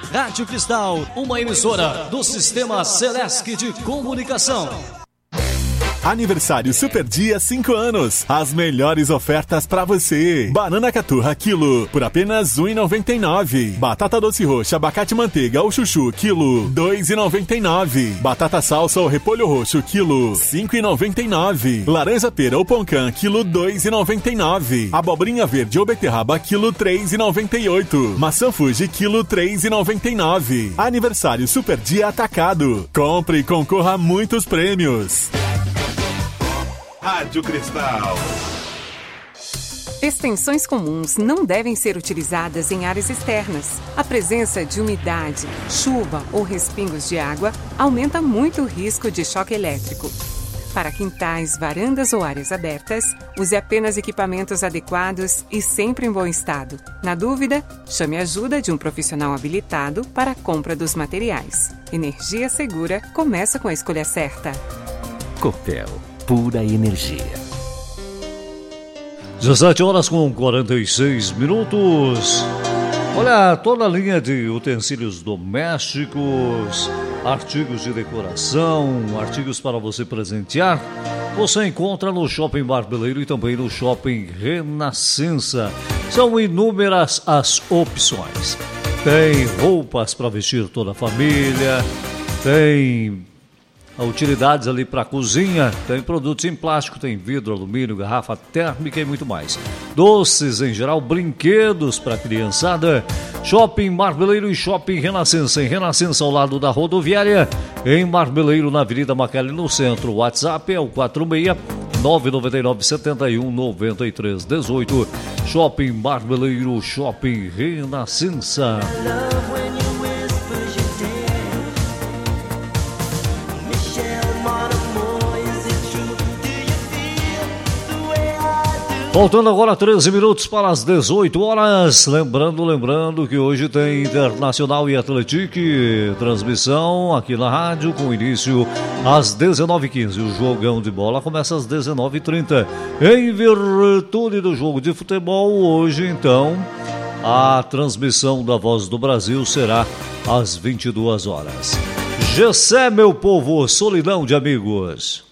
Rádio Cristal, uma emissora do Sistema Celesc de Comunicação. Aniversário Super Dia 5 anos. As melhores ofertas pra você. Banana caturra quilo por apenas R$ 1,99. Batata doce roxa, abacate manteiga ou chuchu quilo R$ 2,99. Batata salsa ou repolho roxo quilo R$ 5,99. Laranja pera ou poncã quilo R$ 2,99. Abobrinha verde ou beterraba quilo R$ 3,98. Maçã Fuji quilo R$ 3,99. Aniversário Super Dia atacado. Compre e concorra a muitos prêmios. Rádio Cristal. Extensões comuns não devem ser utilizadas em áreas externas. A presença de umidade, chuva ou respingos de água aumenta muito o risco de choque elétrico. Para quintais, varandas ou áreas abertas, use apenas equipamentos adequados e sempre em bom estado. Na dúvida, chame a ajuda de um profissional habilitado para a compra dos materiais. Energia segura começa com a escolha certa. Copel. Pura energia. 17 horas com 46 minutos. Olha, toda a linha de utensílios domésticos, artigos de decoração, artigos para você presentear, você encontra no Shopping Marmeleiro e também no Shopping Renascença. São inúmeras as opções. Tem roupas para vestir toda a família, tem utilidades ali para cozinha, tem produtos em plástico, tem vidro, alumínio, garrafa térmica e muito mais. Doces em geral, brinquedos para criançada. Shopping Marmeleiro e Shopping Renascença. Em Renascença, ao lado da rodoviária. Em Marmeleiro, na Avenida Macalé, no centro. O WhatsApp é o 46-999-71-9318. Shopping Marmeleiro, Shopping Renascença. Faltando agora 13 minutos para as 18 horas. Lembrando que hoje tem Internacional e Atlético, transmissão aqui na rádio com início às 19h15. O jogão de bola começa às 19h30. Em virtude do jogo de futebol, hoje então a transmissão da Voz do Brasil será às 22 horas. Gessé, meu povo, solidão de amigos.